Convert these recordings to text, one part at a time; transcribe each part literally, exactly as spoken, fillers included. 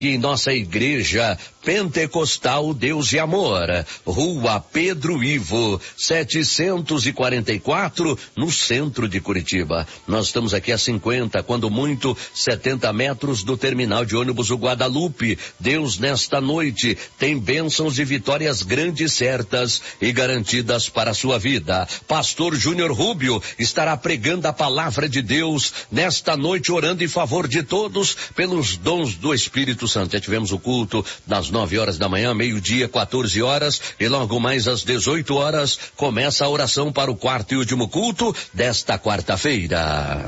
em nossa igreja Pentecostal Deus e Amor, Rua Pedro Ivo, setecentos e quarenta e quatro, no centro de Curitiba. Nós estamos aqui a cinquenta, quando muito, setenta metros do terminal de ônibus o Guadalupe. Deus, nesta noite, tem bênçãos e vitórias grandes, certas e garantidas para a sua vida. Pastor Júnior Rubio estará pregando a palavra de Deus nesta noite, orando em favor de todos pelos dons do Espírito Santo. Já tivemos o culto das nove horas da manhã, meio-dia, quatorze horas, e logo mais às dezoito horas começa a oração para o quarto e último culto desta quarta-feira.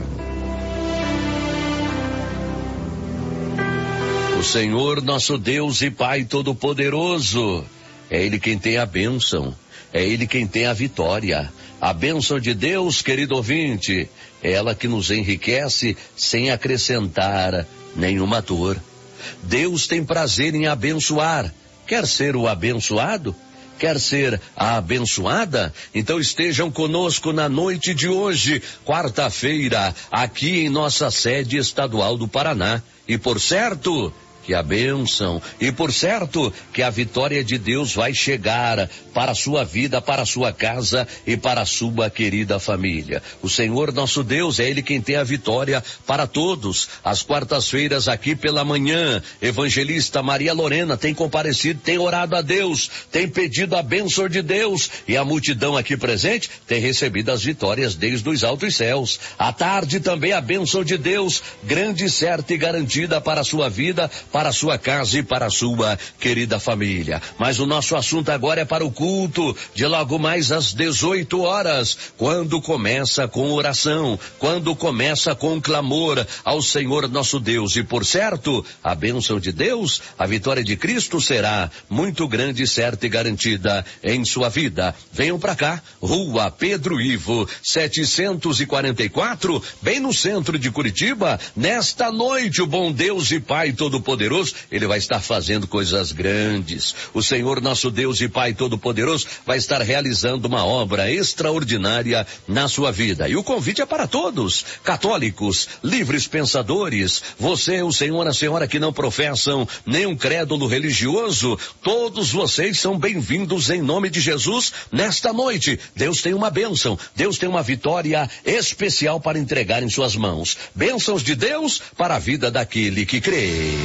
O Senhor, nosso Deus e Pai Todo-Poderoso, é Ele quem tem a bênção, é Ele quem tem a vitória. A bênção de Deus, querido ouvinte, é ela que nos enriquece sem acrescentar nenhuma dor. Deus tem prazer em abençoar. Quer ser o abençoado? Quer ser a abençoada? Então estejam conosco na noite de hoje, quarta-feira, aqui em nossa sede estadual do Paraná. E por certo, que a bênção, e por certo que a vitória de Deus vai chegar para a sua vida, para a sua casa e para a sua querida família. O Senhor nosso Deus é Ele quem tem a vitória para todos. Às quartas-feiras aqui pela manhã, evangelista Maria Lorena tem comparecido, tem orado a Deus, tem pedido a bênção de Deus, e a multidão aqui presente tem recebido as vitórias desde os altos céus. À tarde também a bênção de Deus, grande, certa e garantida para a sua vida, para a sua casa e para a sua querida família. Mas o nosso assunto agora é para o culto de logo mais às dezoito horas, quando começa com oração, quando começa com clamor ao Senhor nosso Deus. E por certo, a bênção de Deus, a vitória de Cristo será muito grande, certa e garantida em sua vida. Venham para cá, Rua Pedro Ivo, setecentos e quarenta e quatro, bem no centro de Curitiba. Nesta noite, o bom Deus e Pai Todo-Poderoso, Ele vai estar fazendo coisas grandes. O Senhor nosso Deus e Pai Todo-Poderoso vai estar realizando uma obra extraordinária na sua vida. E o convite é para todos, católicos, livres pensadores, você, o senhor, a senhora que não professam nenhum crédulo religioso, todos vocês são bem-vindos em nome de Jesus nesta noite. Deus tem uma bênção, Deus tem uma vitória especial para entregar em suas mãos. Bênçãos de Deus para a vida daquele que crê.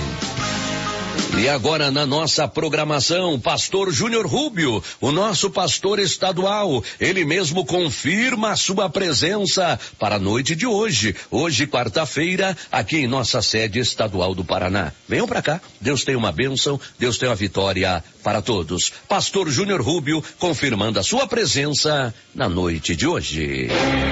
E agora na nossa programação, pastor Júnior Rubio, o nosso pastor estadual, ele mesmo confirma a sua presença para a noite de hoje, hoje quarta-feira, aqui em nossa sede estadual do Paraná. Venham para cá, Deus tem uma bênção, Deus tem uma vitória para todos. Pastor Júnior Rubio confirmando a sua presença na noite de hoje.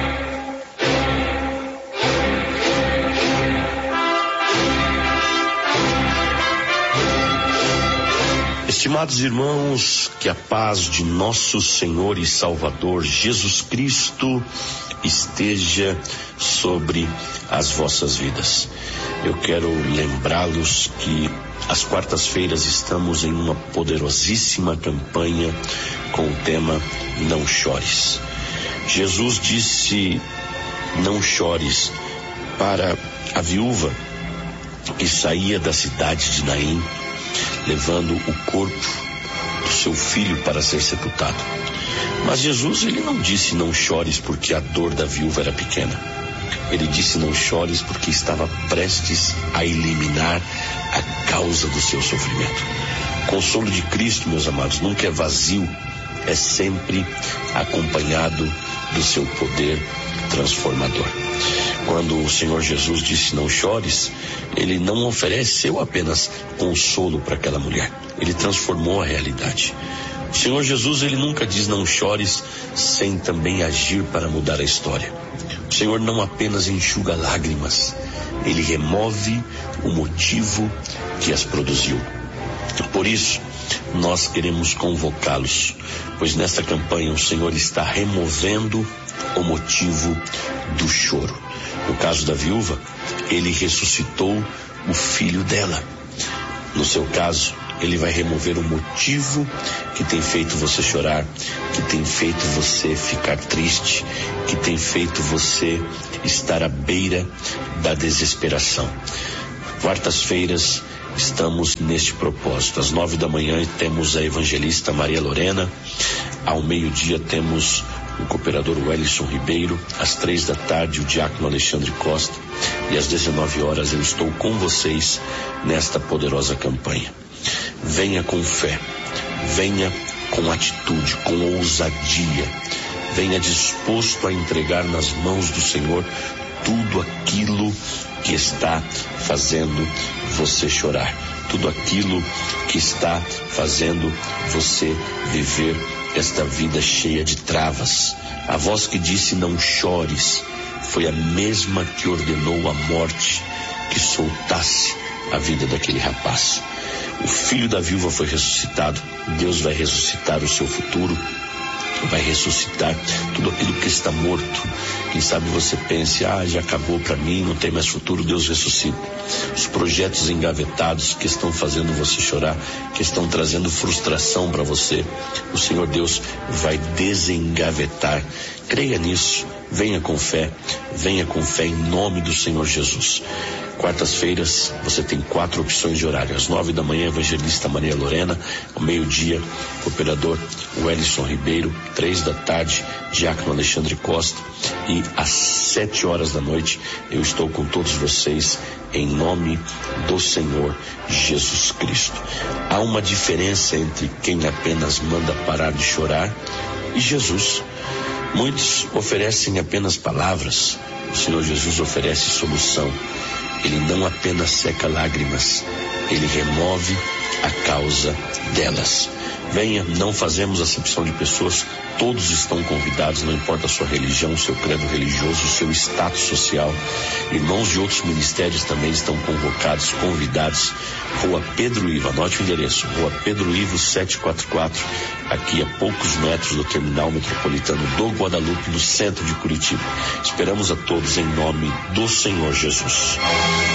Estimados irmãos, que a paz de nosso Senhor e Salvador Jesus Cristo esteja sobre as vossas vidas. Eu quero lembrá-los que às quartas-feiras estamos em uma poderosíssima campanha com o tema Não Chores. Jesus disse: não chores, para a viúva que saía da cidade de Naim, levando o corpo do seu filho para ser sepultado. Mas Jesus, ele não disse não chores porque a dor da viúva era pequena. Ele disse não chores porque estava prestes a eliminar a causa do seu sofrimento. O consolo de Cristo, meus amados, nunca é vazio, é sempre acompanhado do seu poder transformador. Quando o Senhor Jesus disse não chores, Ele não ofereceu apenas consolo para aquela mulher, Ele transformou a realidade. O Senhor Jesus, Ele nunca diz não chores sem também agir para mudar a história. O Senhor não apenas enxuga lágrimas, Ele remove o motivo que as produziu. Por isso, nós queremos convocá-los, pois nesta campanha o Senhor está removendo o motivo do choro. No caso da viúva, Ele ressuscitou o filho dela. No seu caso, Ele vai remover o motivo que tem feito você chorar, que tem feito você ficar triste, que tem feito você estar à beira da desesperação. Quartas-feiras estamos neste propósito. Às nove da manhã temos a evangelista Maria Lorena, ao meio-dia temos o cooperador Wellington Ribeiro, às três da tarde o diácono Alexandre Costa, e às dezenove horas eu estou com vocês nesta poderosa campanha. Venha com fé, venha com atitude, com ousadia, venha disposto a entregar nas mãos do Senhor tudo aquilo que está fazendo você chorar, tudo aquilo que está fazendo você viver esta vida cheia de travas. A voz que disse não chores foi a mesma que ordenou a morte que soltasse a vida daquele rapaz. O filho da viúva foi ressuscitado. Deus vai ressuscitar o seu futuro, vai ressuscitar tudo aquilo que está morto. Quem sabe você pense, ah, já acabou para mim, não tem mais futuro. Deus ressuscita. Os projetos engavetados que estão fazendo você chorar, que estão trazendo frustração para você, o Senhor Deus vai desengavetar. Creia nisso, venha com fé, venha com fé em nome do Senhor Jesus. Quartas-feiras você tem quatro opções de horário. Às nove da manhã, evangelista Maria Lorena. Ao meio-dia, cooperador Wellington Ribeiro. Três da tarde, diácono Alexandre Costa. E às sete horas da noite, eu estou com todos vocês em nome do Senhor Jesus Cristo. Há uma diferença entre quem apenas manda parar de chorar e Jesus. Muitos oferecem apenas palavras. O Senhor Jesus oferece solução. Ele não apenas seca lágrimas, ele remove a causa delas. Venha, não fazemos acepção de pessoas, todos estão convidados, não importa a sua religião, o seu credo religioso, o seu status social. Irmãos de outros ministérios também estão convocados, convidados. Rua Pedro Ivo, anote o endereço, Rua Pedro Ivo setecentos e quarenta e quatro, aqui a poucos metros do terminal metropolitano do Guadalupe, no centro de Curitiba. Esperamos a todos em nome do Senhor Jesus.